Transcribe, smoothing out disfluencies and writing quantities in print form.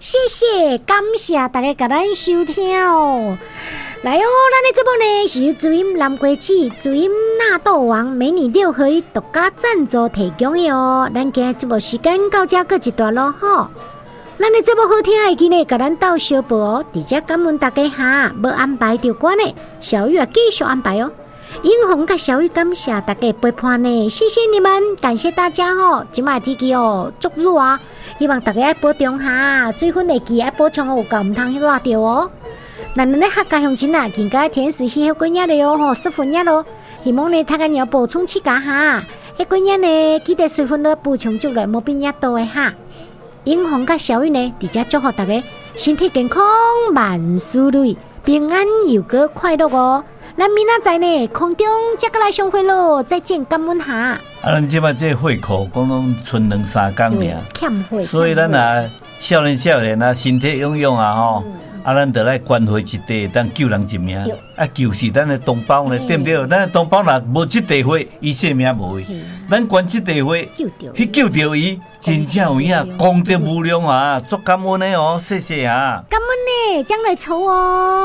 谢谢，感谢大家甲咱收听哦。来哦，咱的节目呢是由主音蓝桂枝、主音纳豆王、美女六合一独家赞助提供的哦。咱今日节目时间到这告一段落吼。咱的节目好听的记得甲咱斗小报哦，直接感恩大家哈，无安排着关的，小玉啊继续安排哦。英红甲小玉感谢大家陪伴呢，谢谢你们，感谢大家哦。今麦天气哦足热啊，希望大家要保重哈，水分的记要补充哦，有够唔通热着哦。咱的客家乡亲啊，更加天时气候几日了哟吼，10分日咯。希望呢，大家要补充7加哈，迄几日呢，记得水分都补充足了，莫变热到的哈。英红甲小玉呢，直接祝福大家身体健康，万事如意，平安又个快乐哦。咱明仔载呢，空中再过来相会咯，再见，感恩下。 咱即摆这会考讲拢剩2-3天尔， 欠会， 所以咱啊少年啊身体勇勇啊吼。咱得来关怀一地，当救人一命。救是咱的同胞呢，对不对？咱的同胞若无这地火，伊性命无去。咱关这地火，去救着伊，真正有影，功德无量啊！足感恩的哦，谢谢啊！ 感恩呢，将来抽哦。